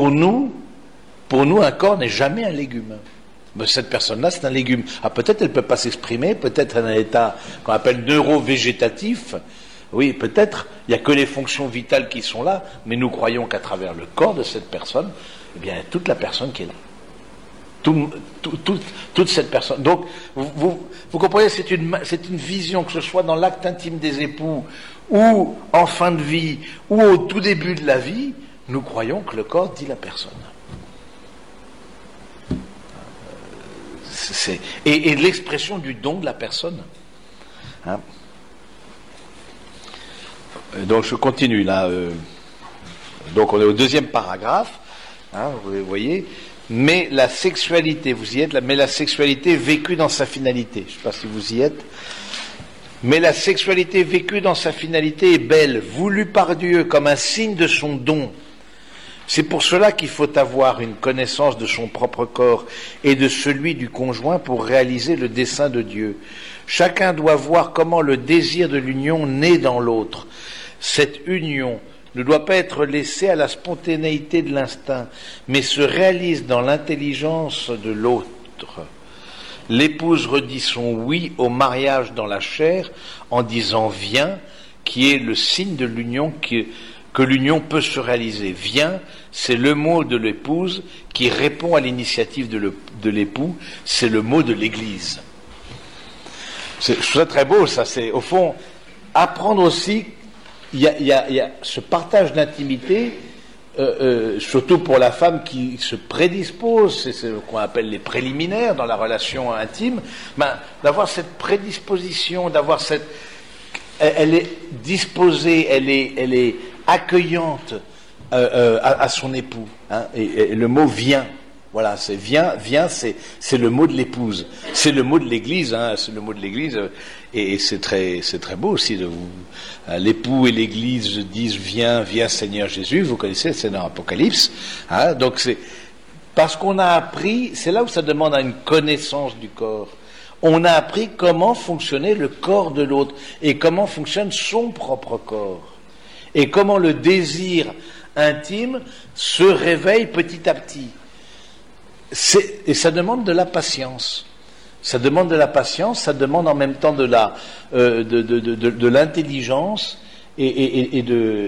pour nous, un corps n'est jamais un légume. Mais cette personne-là, c'est un légume. Ah, peut-être elle ne peut pas s'exprimer, peut-être elle a un état qu'on appelle neuro-végétatif. Oui, peut-être, il n'y a que les fonctions vitales qui sont là, mais nous croyons qu'à travers le corps de cette personne, eh bien, toute la personne qui est là. Toute cette personne. Donc, vous comprenez, c'est une vision, que ce soit dans l'acte intime des époux, ou en fin de vie, ou au tout début de la vie, nous croyons que le corps dit la personne. Et l'expression du don de la personne. Hein. Donc je continue là. Donc on est au deuxième paragraphe. Hein, vous voyez. Mais la sexualité, vous y êtes là. Mais la sexualité vécue dans sa finalité. Je ne sais pas si vous y êtes. Mais la sexualité vécue dans sa finalité est belle, voulue par Dieu comme un signe de son don. C'est pour cela qu'il faut avoir une connaissance de son propre corps et de celui du conjoint pour réaliser le dessein de Dieu. Chacun doit voir comment le désir de l'union naît dans l'autre. Cette union ne doit pas être laissée à la spontanéité de l'instinct, mais se réalise dans l'intelligence de l'autre. L'épouse redit son oui au mariage dans la chair en disant « viens », qui est le signe de l'union que l'union peut se réaliser. Viens, c'est le mot de l'épouse qui répond à l'initiative de l'époux, c'est le mot de l'Église. Je trouve ça très beau, ça. C'est au fond apprendre aussi. Il y a ce partage d'intimité, surtout pour la femme qui se prédispose, c'est ce qu'on appelle les préliminaires dans la relation intime, d'avoir cette prédisposition, d'avoir cette, elle est disposée, elle est accueillante à son époux. Hein, et le mot vient. Voilà, c'est viens, c'est le mot de l'épouse, c'est le mot de l'Église, hein, c'est le mot de l'Église, et c'est très beau aussi. L'époux et l'Église disent viens Seigneur Jésus. Vous connaissez, c'est dans l'Apocalypse. Hein, donc c'est parce qu'on a appris, c'est là où ça demande une connaissance du corps. On a appris comment fonctionnait le corps de l'autre et comment fonctionne son propre corps et comment le désir intime se réveille petit à petit. Et ça demande de la patience. Ça demande de la patience, ça demande en même temps de l'intelligence et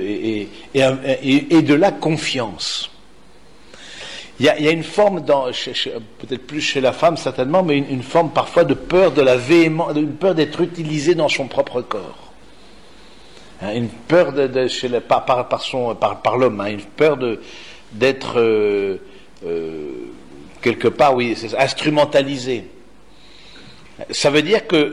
de la confiance. Il y a une forme, peut-être plus chez la femme certainement, mais une forme parfois de peur de la véhémence, une peur d'être utilisé dans son propre corps. Une peur par l'homme, une peur d'être quelque part, oui, c'est instrumentalisé. Ça veut dire que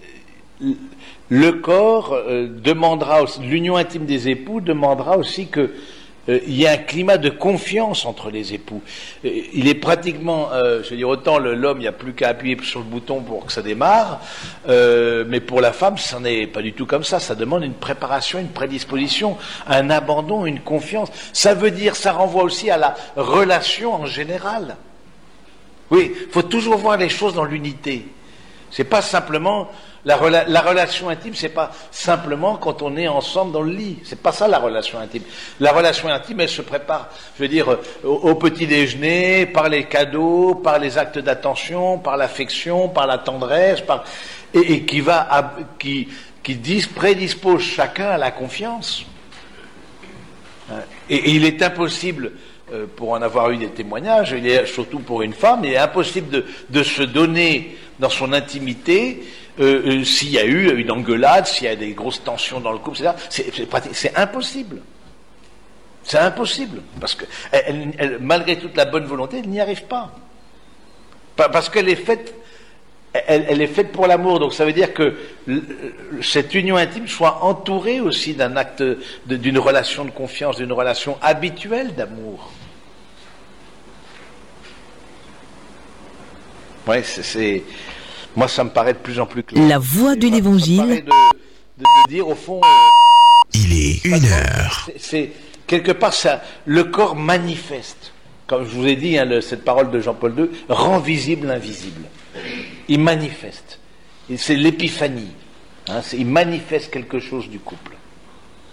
le corps demandera, l'union intime des époux demandera aussi que il y ait un climat de confiance entre les époux. Il est pratiquement, je veux dire, autant l'homme, il n'y a plus qu'à appuyer sur le bouton pour que ça démarre, mais pour la femme, ça n'est pas du tout comme ça. Ça demande une préparation, une prédisposition, un abandon, une confiance. Ça veut dire, ça renvoie aussi à la relation en général. Oui, il faut toujours voir les choses dans l'unité. C'est pas simplement la relation intime, c'est pas simplement quand on est ensemble dans le lit. C'est pas ça la relation intime. La relation intime, elle se prépare, je veux dire, au petit déjeuner, par les cadeaux, par les actes d'attention, par l'affection, par la tendresse, et qui prédispose chacun à la confiance. Et il est impossible, pour en avoir eu des témoignages, il est surtout pour une femme, il est impossible de se donner dans son intimité s'il y a eu une engueulade, s'il y a des grosses tensions dans le couple, etc. C'est impossible. C'est impossible. Parce que malgré toute la bonne volonté, elle n'y arrive pas. Parce qu'elle est faite, elle est faite pour l'amour. Donc ça veut dire que cette union intime soit entourée aussi d'un acte, d'une relation de confiance, d'une relation habituelle d'amour. Ouais, moi, ça me paraît de plus en plus clair. La voix de l'Évangile. De dire au fond. Il est 1h. C'est quelque part ça. Le corps manifeste, comme je vous ai dit, cette parole de Jean-Paul II, rend visible l'invisible. Il manifeste. C'est l'épiphanie. Il manifeste quelque chose du couple.